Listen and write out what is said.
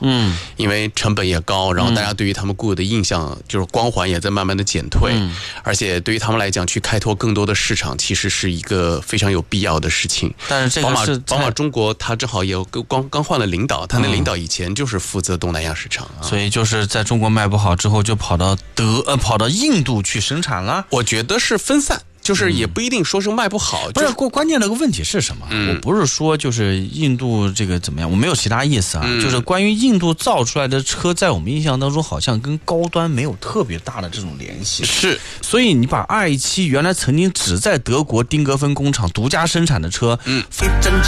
因为成本也高，然后大家对于他们固有的印象就是光环也在慢慢的减退，而且对于他们来讲，去开拓更多的市场，其实是一个非常有必要的事情。 但是这个是宝马中国，它正好也有刚换了领导，他那领导以前就是负责东南亚市场， 所以就是在中国卖不好之后，就跑到印度去生产了。 我觉得是分散。就是也不一定说是卖不好， 不是关键那个问题是什么？我不是说就是印度这个怎么样，我没有其他意思啊，就是关于印度造出来的车，在我们印象当中好像跟高端没有特别大的这种联系。 是， 所以你把217原来曾经只在德国丁格芬工厂独家生产的车，非真